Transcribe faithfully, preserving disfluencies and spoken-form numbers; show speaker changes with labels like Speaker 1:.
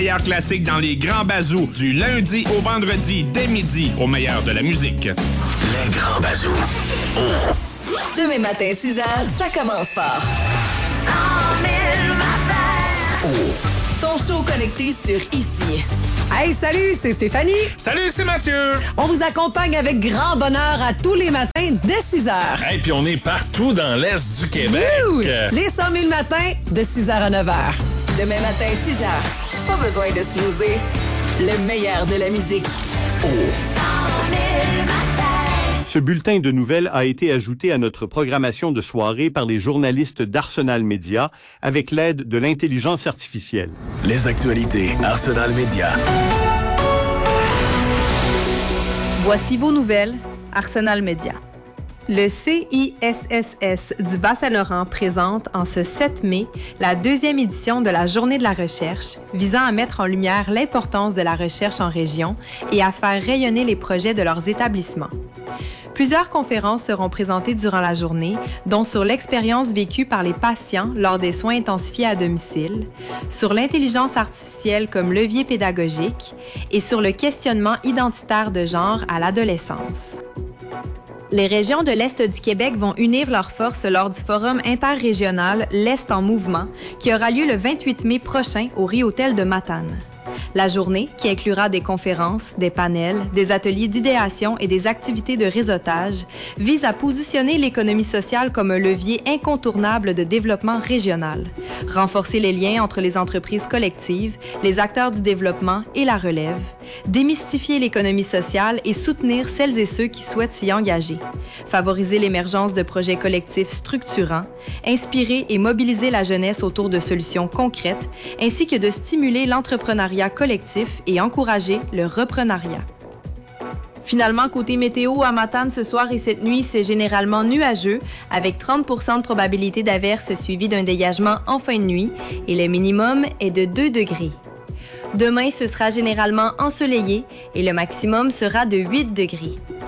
Speaker 1: Meilleur classique dans les grands bazous, du lundi au vendredi, dès midi, au meilleur de la musique.
Speaker 2: Les grands bazous. Oh.
Speaker 3: Demain matin, six heures, ça commence fort.
Speaker 2: cent mille matins.
Speaker 3: Oh. Ton show connecté sur Ici.
Speaker 4: Hey, salut, c'est Stéphanie.
Speaker 5: Salut, c'est Mathieu.
Speaker 4: On vous accompagne avec grand bonheur à tous les matins dès six heures.
Speaker 5: Hey, puis on est partout dans l'Est du Québec.
Speaker 4: Wouh! Les cent mille matins de six heures à neuf heures.
Speaker 3: Demain matin, six heures. Pas besoin de snoozer. Le meilleur de la musique.
Speaker 2: Oh. cent mille matins.
Speaker 6: Ce bulletin de nouvelles a été ajouté à notre programmation de soirée par les journalistes d'Arsenal Média avec l'aide de l'intelligence artificielle.
Speaker 2: Les actualités Arsenal Média.
Speaker 7: Voici vos nouvelles, Arsenal Média. Le C I S S S du Bas-Saint-Laurent présente en ce sept mai la deuxième édition de la Journée de la recherche, visant à mettre en lumière l'importance de la recherche en région et à faire rayonner les projets de leurs établissements. Plusieurs conférences seront présentées durant la journée, dont sur l'expérience vécue par les patients lors des soins intensifiés à domicile, sur l'intelligence artificielle comme levier pédagogique et sur le questionnement identitaire de genre à l'adolescence. Les régions de l'Est du Québec vont unir leurs forces lors du forum interrégional L'Est en mouvement, qui aura lieu le vingt-huit mai prochain au Ri-Hôtel de Matane. La journée, qui inclura des conférences, des panels, des ateliers d'idéation et des activités de réseautage, vise à positionner l'économie sociale comme un levier incontournable de développement régional, renforcer les liens entre les entreprises collectives, les acteurs du développement et la relève, démystifier l'économie sociale et soutenir celles et ceux qui souhaitent s'y engager, favoriser l'émergence de projets collectifs structurants, inspirer et mobiliser la jeunesse autour de solutions concrètes, ainsi que de stimuler l'entrepreneuriat collectif et encourager le reprenariat. Finalement, côté météo, à Matane ce soir et cette nuit, c'est généralement nuageux, avec trente pour cent de probabilité d'averse suivi d'un dégagement en fin de nuit, et le minimum est de deux degrés. Demain, ce sera généralement ensoleillé et le maximum sera de huit degrés.